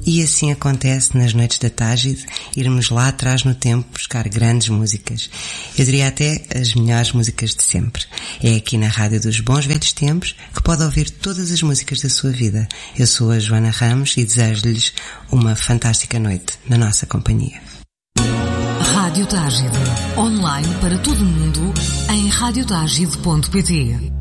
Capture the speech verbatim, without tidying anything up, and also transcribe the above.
E assim acontece nas noites da Tágide, irmos lá atrás no tempo buscar grandes músicas. Eu diria até as melhores músicas de sempre. É aqui na Rádio dos Bons Velhos Tempos que pode ouvir todas as músicas da sua vida. Eu sou a Joana Ramos e desejo-lhes uma fantástica noite na nossa companhia. Rádio Tágide, online para todo o mundo em rádio tágide ponto pt.